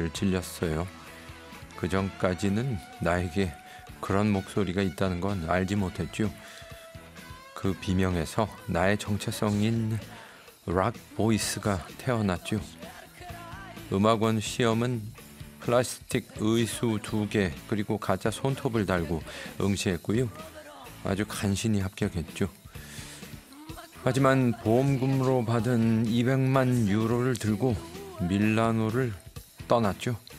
음악을 질렸어요. 그 전까지는 나에게 그런 목소리가 있다는 건 알지 못했죠. 그 비명에서 나의 정체성인 락 보이스가 태어났죠. 음악원 시험은 플라스틱 의수 2개 그리고 가짜 손톱을 달고 응시했고요. 아주 간신히 합격했죠. 하지만 보험금으로 받은 200만 유로를 들고 밀라노를 떠났죠.